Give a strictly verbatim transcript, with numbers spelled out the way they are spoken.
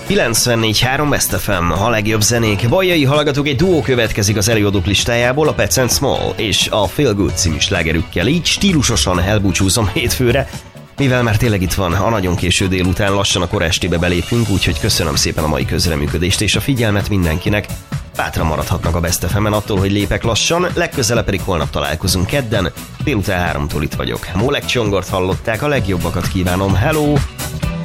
kilencvennégy három Best ef em, a legjobb zenék. Bajai hallgatók, egy duó következik az előadók listájából, a Pets and Small és a Feel Good című slágerükkel. Így stílusosan elbúcsúzom hétfőre, mivel már tényleg itt van a nagyon késő délután, lassan a korestébe belépünk, úgyhogy köszönöm szépen a mai közreműködést és a figyelmet mindenkinek. Bátran maradhatnak a Best ef em-en attól, hogy lépek lassan, legközelebb pedig holnap találkozunk kedden, délután háromtól itt vagyok. Molek Csongort hallották, a legjobbakat kívánom, hello!